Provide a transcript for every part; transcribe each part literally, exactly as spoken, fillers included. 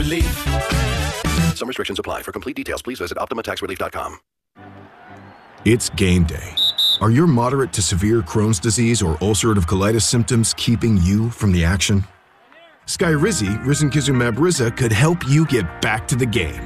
relief. Some restrictions apply. For complete details, please visit Optima Tax Relief dot com. It's game day. Are your moderate to severe Crohn's disease or ulcerative colitis symptoms keeping you from the action? Skyrizi, risankizumab Riza, could help you get back to the game.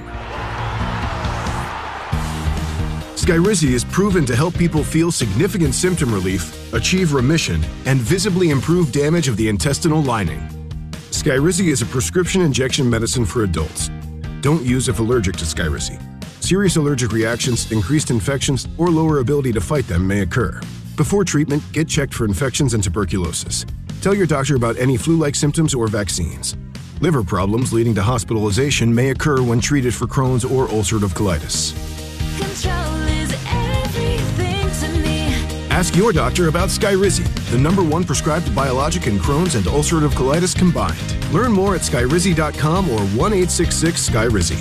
Skyrizi is proven to help people feel significant symptom relief, achieve remission, and visibly improve damage of the intestinal lining. Skyrizi is a prescription injection medicine for adults. Don't use if allergic to Skyrizi. Serious allergic reactions, increased infections, or lower ability to fight them may occur. Before treatment, get checked for infections and tuberculosis. Tell your doctor about any flu-like symptoms or vaccines. Liver problems leading to hospitalization may occur when treated for Crohn's or ulcerative colitis. Control is everything to me. Ask your doctor about Skyrizi, the number one prescribed biologic in Crohn's and ulcerative colitis combined. Learn more at skyrizi dot com or one eight six six Skyrizi.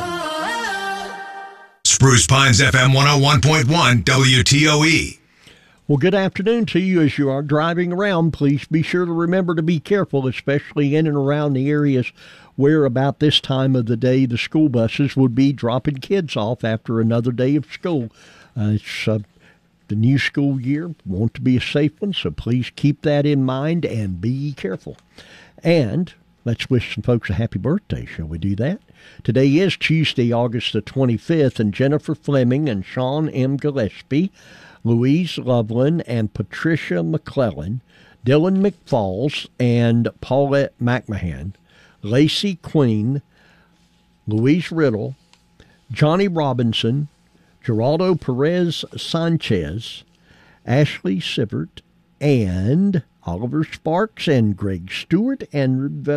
Spruce Pines F M one oh one point one W T O E. Well, good afternoon to you as you are driving around. Please be sure to remember to be careful, especially in and around the areas where about this time of the day the school buses would be dropping kids off after another day of school. Uh, it's uh, the new school year. Want to be a safe one, so please keep that in mind and be careful. And let's wish some folks a happy birthday. Shall we do that? Today is Tuesday, August the twenty-fifth, and Jennifer Fleming and Sean M. Gillespie, Louise Loveland and Patricia McClellan, Dylan McFalls and Paulette McMahon, Lacey Queen, Louise Riddle, Johnny Robinson, Geraldo Perez Sanchez, Ashley Sivert, and Oliver Sparks and Greg Stewart and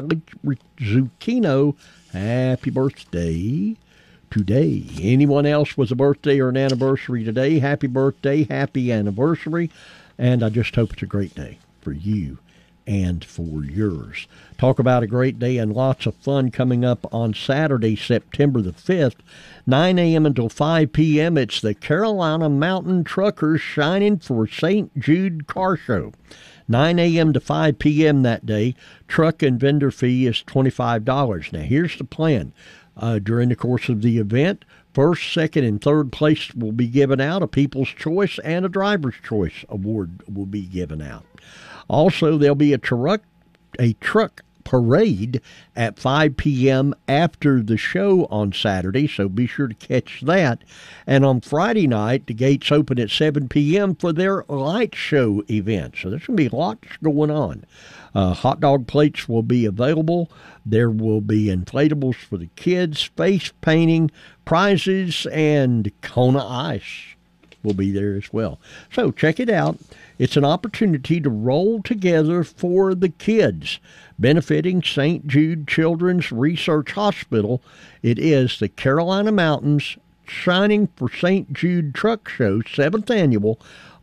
Zucchino. Happy birthday today. Anyone else with a birthday or an anniversary today? Happy birthday, happy anniversary, and I just hope it's a great day for you and for yours. Talk about a great day and lots of fun coming up on Saturday, September the fifth, nine a.m. until five p.m. It's the Carolina Mountain Truckers Shining for Saint Jude Car Show. nine a.m. to five p.m. that day. Truck and vendor fee is twenty-five dollars. Now, here's the plan. Uh, during the course of the event, first, second, and third place will be given out. A People's Choice and a Driver's Choice award will be given out. Also, there'll be a truck, a truck parade at five p.m. after the show on Saturday, so be sure to catch that. And on Friday night, the gates open at seven p.m. for their light show event. So there's going to be lots going on. Uh, hot dog plates will be available. There will be inflatables for the kids, face painting, prizes, and Kona Ice will be there as well. So check it out. It's an opportunity to roll together for the kids, benefiting Saint Jude Children's Research Hospital. It is the Carolina Mountains Shining for Saint Jude Truck Show, seventh annual,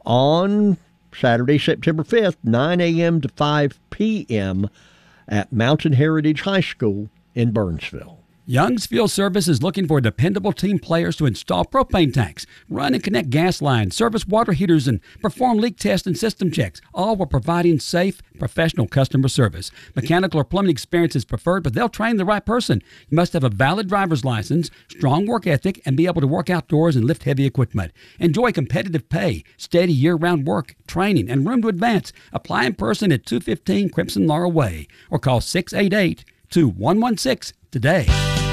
on Saturday, September fifth, nine a.m. to five p.m. at Mountain Heritage High School in Burnsville. Young's Fuel Service is looking for dependable team players to install propane tanks, run and connect gas lines, service water heaters, and perform leak tests and system checks, all while providing safe, professional customer service. Mechanical or plumbing experience is preferred, but they'll train the right person. You must have a valid driver's license, strong work ethic, and be able to work outdoors and lift heavy equipment. Enjoy competitive pay, steady year-round work, training, and room to advance. Apply in person at two fifteen Crimson Laurel Way or call six eight eight, two one one six today.